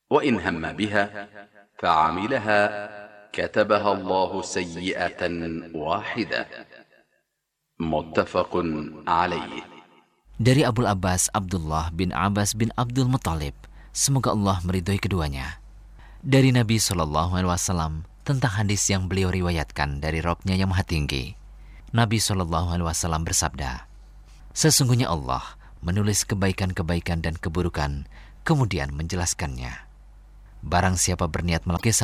وإن هم بها فعملها كتبها الله سيئة واحدة. متفق عليه. Dari Abul Abbas Abdullah bin Abbas bin Abdul Muttalib, semoga Allah meridhoi keduanya, dari Nabi SAW tentang hadis yang beliau riwayatkan dari Rabb-Nya yang Maha Tinggi. Nabi SAW bersabda, sesungguhnya Allah menulis kebaikan-kebaikan dan keburukan, kemudian menjelaskannya. Barang siapa berniat melakukan